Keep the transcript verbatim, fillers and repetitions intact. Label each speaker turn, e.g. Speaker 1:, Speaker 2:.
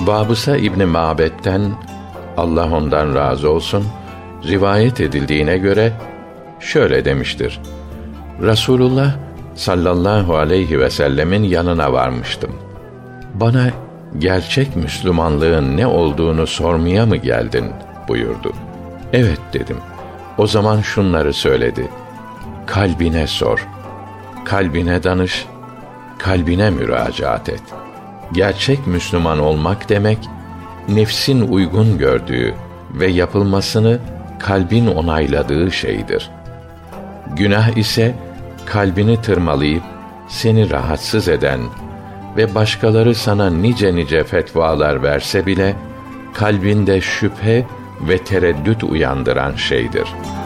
Speaker 1: Vabısa İbn Ma'bed'den, Allah ondan razı olsun, rivayet edildiğine göre şöyle demiştir: Rasulullah sallallahu aleyhi ve sellemin yanına varmıştım. Bana gerçek Müslümanlığın ne olduğunu sormaya mı geldin buyurdu. Evet dedim. O zaman şunları söyledi: kalbine sor, kalbine danış, kalbine müracaat et. Gerçek Müslüman olmak demek, nefsin uygun gördüğü ve yapılmasını kalbin onayladığı şeydir. Günah ise kalbini tırmalayıp seni rahatsız eden ve başkaları sana nice nice fetvalar verse bile kalbinde şüphe ve tereddüt uyandıran şeydir.